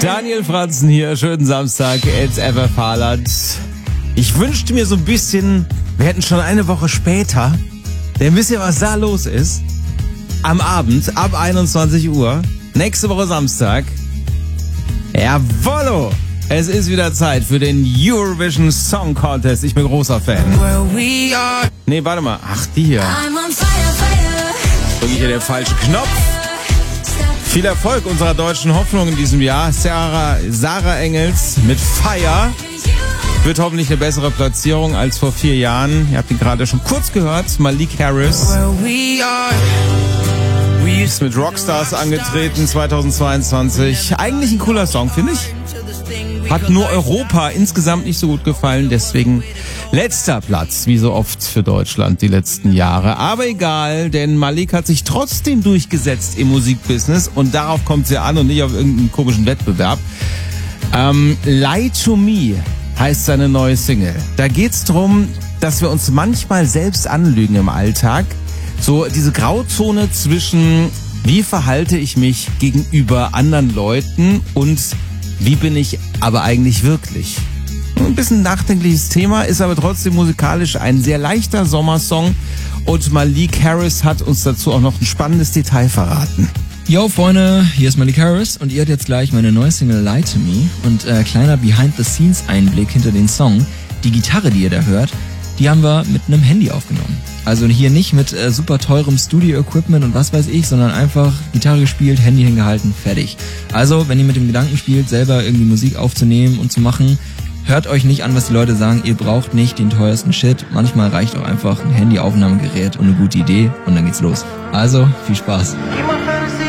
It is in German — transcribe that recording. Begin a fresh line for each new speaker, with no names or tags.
Daniel Franzen hier, schönen Samstag, it's ever Fahrland. Ich wünschte mir so ein bisschen, wir hätten schon eine Woche später, denn wisst ihr, was da los ist? Am Abend, ab 21 Uhr, nächste Woche Samstag, jawollo! Es ist wieder Zeit für den Eurovision Song Contest. Ich bin großer Fan. Nee, warte mal. Ach, die hier. Drücke ich hier den falschen Knopf. Viel Erfolg unserer deutschen Hoffnung in diesem Jahr. Sarah Engels mit Fire. Wird hoffentlich eine bessere Platzierung als vor 4 Jahren. Ihr habt ihn gerade schon kurz gehört. Malik Harris. Ist mit Rockstars angetreten 2022. Eigentlich ein cooler Song, finde ich. Hat nur Europa insgesamt nicht so gut gefallen, deswegen letzter Platz, wie so oft für Deutschland die letzten Jahre. Aber egal, denn Malik hat sich trotzdem durchgesetzt im Musikbusiness und darauf kommt es ja an und nicht auf irgendeinen komischen Wettbewerb. Lie to Me heißt seine neue Single. Da geht's drum, dass wir uns manchmal selbst anlügen im Alltag. So diese Grauzone zwischen, wie verhalte ich mich gegenüber anderen Leuten und wie bin ich aber eigentlich wirklich? Ein bisschen nachdenkliches Thema, ist aber trotzdem musikalisch ein sehr leichter Sommersong. Und Malik Harris hat uns dazu auch noch ein spannendes Detail verraten.
Yo Freunde, hier ist Malik Harris und ihr hört jetzt gleich meine neue Single Lie to Me. Und kleiner Behind-the-Scenes-Einblick hinter den Song. Die Gitarre, die ihr da hört, die haben wir mit einem Handy aufgenommen. Also hier nicht mit super teurem Studio-Equipment und was weiß ich, sondern einfach Gitarre gespielt, Handy hingehalten, fertig. Also, wenn ihr mit dem Gedanken spielt, selber irgendwie Musik aufzunehmen und zu machen, hört euch nicht an, was die Leute sagen. Ihr braucht nicht den teuersten Shit. Manchmal reicht auch einfach ein Handyaufnahmegerät und eine gute Idee und dann geht's los. Also, viel Spaß.